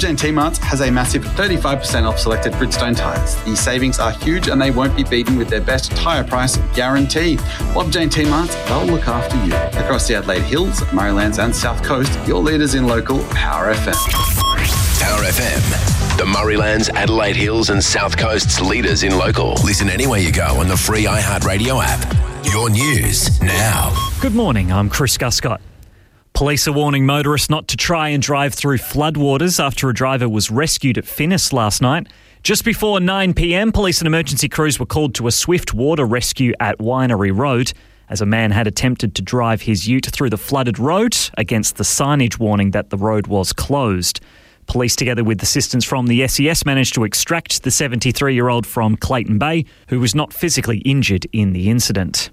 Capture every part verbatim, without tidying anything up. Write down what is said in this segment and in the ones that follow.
Bob Jane T-Mart has a massive thirty-five percent off selected Bridgestone tyres. The savings are huge and they won't be beaten with their best tyre price guarantee. Bob Jane T-Mart, they'll look after you. Across the Adelaide Hills, Murraylands and South Coast, your leaders in local Power F M. Power F M, the Murraylands, Adelaide Hills and South Coast's leaders in local. Listen anywhere you go on the free iHeartRadio app. Your news now. Good morning, I'm Chris Guscott. Police are warning motorists not to try and drive through floodwaters after a driver was rescued at Finnis last night. Just before nine p.m, police and emergency crews were called to a swift water rescue at Winery Road as a man had attempted to drive his ute through the flooded road against the signage warning that the road was closed. Police, together with assistance from the S E S, managed to extract the seventy-three-year-old from Clayton Bay, who was not physically injured in the incident.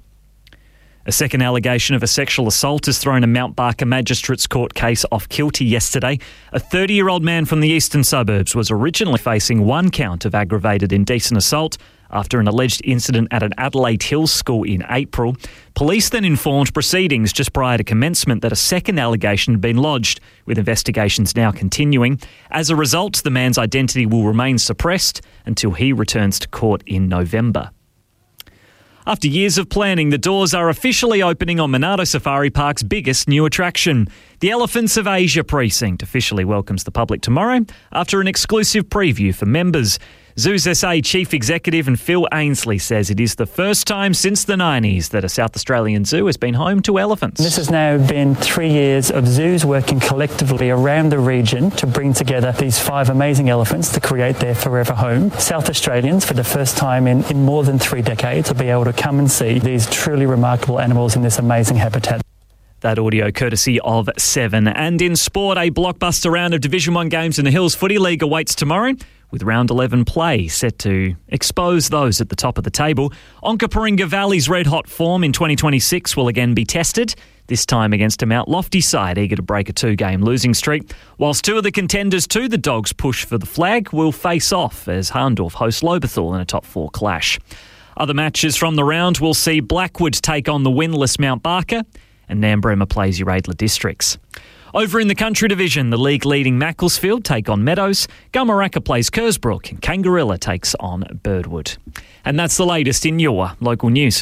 A second allegation of a sexual assault has thrown a Mount Barker Magistrates Court case off kilter yesterday. A thirty-year-old man from the eastern suburbs was originally facing one count of aggravated indecent assault after an alleged incident at an Adelaide Hills school in April. Police then informed proceedings just prior to commencement that a second allegation had been lodged, with investigations now continuing. As a result, the man's identity will remain suppressed until he returns to court in November. After years of planning, the doors are officially opening on Monado Safari Park's biggest new attraction. The Elephants of Asia precinct officially welcomes the public tomorrow after an exclusive preview for members. Zoos S A Chief Executive and Phil Ainsley says it is the first time since the nineties that a South Australian zoo has been home to elephants. This has now been three years of zoos working collectively around the region to bring together these five amazing elephants to create their forever home. South Australians, for the first time in, in more than three decades, will be able to come and see these truly remarkable animals in this amazing habitat. That audio courtesy of Seven. And in sport, a blockbuster round of Division one games in the Hills Footy League awaits tomorrow, with round eleven play set to expose those at the top of the table. Onkaparinga Valley's red-hot form in twenty twenty-six will again be tested, this time against a Mount Lofty side eager to break a two-game losing streak, whilst two of the contenders to the Dogs' push for the flag will face off as Harndorf host Lobethal in a top-four clash. Other matches from the round will see Blackwood take on the winless Mount Barker, and Nambrema plays Uradla Districts. Over in the Country Division, the league-leading Macclesfield take on Meadows, Gummaraka plays Kersbrook, and Kangarilla takes on Birdwood. And that's the latest in your local news.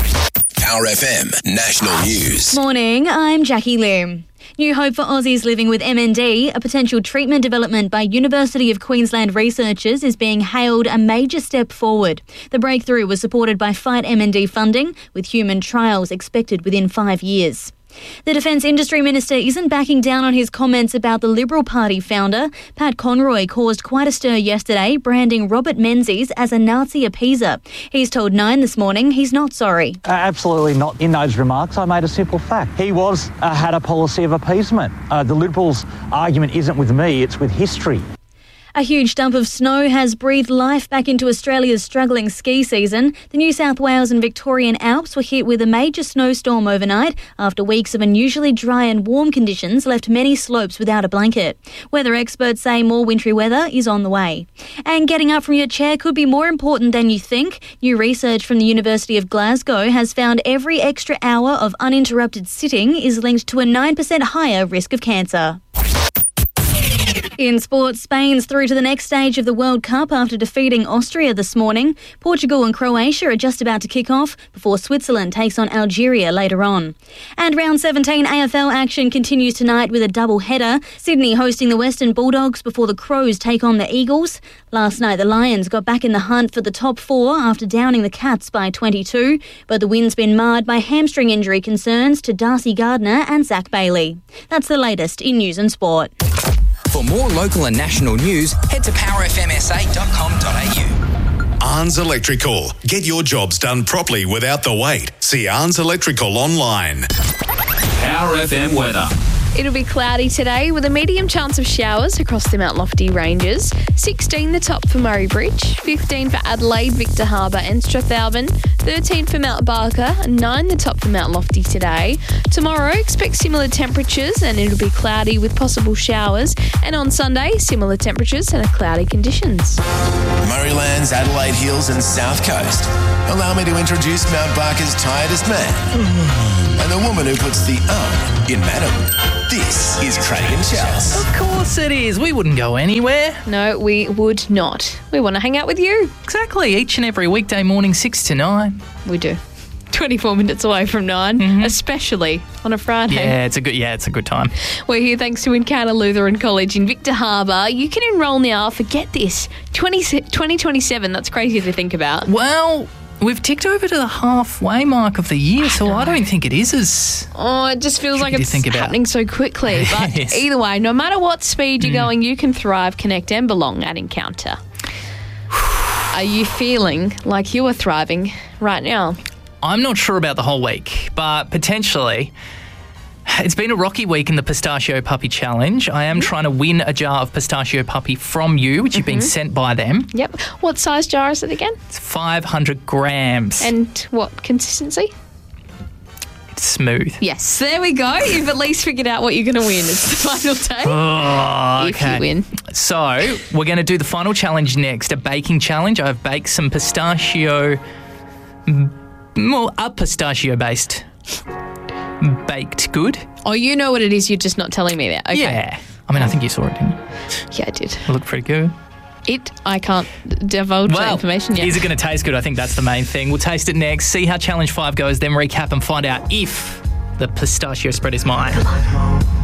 Power F M National News. Morning, I'm Jackie Lim. New hope for Aussies living with M N D, a potential treatment development by University of Queensland researchers, is being hailed a major step forward. The breakthrough was supported by Fight M N D funding, with human trials expected within five years. The Defence Industry Minister isn't backing down on his comments about the Liberal Party founder. Pat Conroy caused quite a stir yesterday, branding Robert Menzies as a Nazi appeaser. He's told Nine this morning he's not sorry. Uh, absolutely not. In those remarks, I made a simple fact. He was uh, had a policy of appeasement. Uh, the Liberals' argument isn't with me, it's with history. A huge dump of snow has breathed life back into Australia's struggling ski season. The New South Wales and Victorian Alps were hit with a major snowstorm overnight after weeks of unusually dry and warm conditions left many slopes without a blanket. Weather experts say more wintry weather is on the way. And getting up from your chair could be more important than you think. New research from the University of Glasgow has found every extra hour of uninterrupted sitting is linked to a nine percent higher risk of cancer. In sports, Spain's through to the next stage of the World Cup after defeating Austria this morning. Portugal and Croatia are just about to kick off before Switzerland takes on Algeria later on. And round seventeen A F L action continues tonight with a double header. Sydney hosting the Western Bulldogs before the Crows take on the Eagles. Last night, the Lions got back in the hunt for the top four after downing the Cats by twenty-two, but the win's been marred by hamstring injury concerns to Darcy Gardner and Zach Bailey. That's the latest in news and sport. For more local and national news, head to power f m s a dot com dot a u. Arns Electrical. Get your jobs done properly without the wait. See Arns Electrical online. Power F M weather. It'll be cloudy today with a medium chance of showers across the Mount Lofty ranges. sixteen the top for Murray Bridge, fifteen for Adelaide, Victor Harbour and Strathalbyn, thirteen for Mount Barker, and nine the top for Mount Lofty today. Tomorrow, expect similar temperatures and it'll be cloudy with possible showers. And on Sunday, similar temperatures and a cloudy conditions. Murraylands, Adelaide Hills and South Coast. Allow me to introduce Mount Barker's tiredest man and the woman who puts the um in madam. This is Craig and Charles. Of course it is. We wouldn't go anywhere. No, we would not. We want to hang out with you. Exactly. Each and every weekday morning, six to nine. We do. twenty-four minutes away from nine, mm-hmm. especially on a Friday. Yeah, it's a good. Yeah, it's a good time. We're here thanks to Encounter Lutheran College in Victor Harbor. You can enrol now for, get this, twenty, twenty twenty-seven. That's crazy to think about. Well, we've ticked over to the halfway mark of the year, I so know. I don't think it is as. Oh, it just feels like it's happening so quickly. But yes. Either way, no matter what speed you're mm. going, you can thrive, connect, and belong at Encounter. Are you feeling like you are thriving right now? I'm not sure about the whole week, but potentially. It's been a rocky week in the Pistachio Puppy Challenge. I am mm-hmm. trying to win a jar of Pistachio Puppy from you, which mm-hmm. you've been sent by them. Yep. What size jar is it again? It's five hundred grams. And what consistency? It's smooth. Yes, there we go. You've at least figured out what you're going to win. It's the final day. Oh, if okay. you win. So we're going to do the final challenge next, a baking challenge. I've baked some pistachio, well, a pistachio-based baked good. Oh, you know what it is, you're just not telling me that. Okay. Yeah. I mean, I think you saw it, didn't you? Yeah, I did. It looked pretty good. It, I can't divulge well, that information yet. Is it going to taste good? I think that's the main thing. We'll taste it next, see how Challenge five goes, then recap and find out if the pistachio spread is mine.